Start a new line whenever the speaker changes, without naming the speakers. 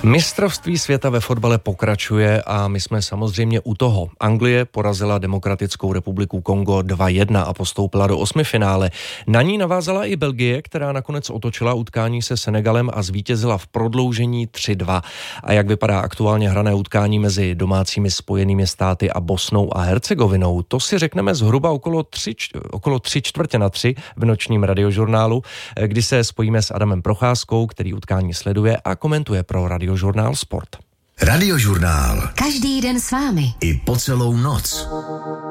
Mistrovství světa ve fotbale pokračuje a my jsme samozřejmě u toho. Anglie porazila Demokratickou republiku Kongo 2-1 a postoupila do osmifinále. Na ní navázala i Belgie, která nakonec otočila utkání se Senegalem a zvítězila v prodloužení 3-2. A jak vypadá aktuálně hrané utkání mezi domácími Spojenými státy a Bosnou a Hercegovinou, to si řekneme zhruba okolo 3:45 v nočním radiožurnálu, kdy se spojíme s Adamem Procházkou, který utkání sleduje a komentuje pro Radiožurnál Sport.
Radiožurnál.
Každý den s vámi.
I po celou noc.